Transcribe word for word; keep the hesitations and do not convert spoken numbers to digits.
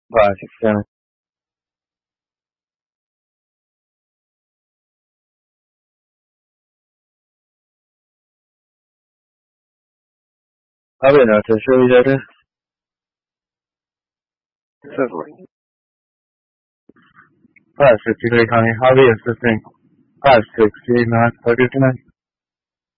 five, six, seven. How about now to show you that? Seven. Five, six, three, honey. How are you assisting? Five, six, three, nine, thirty-nine.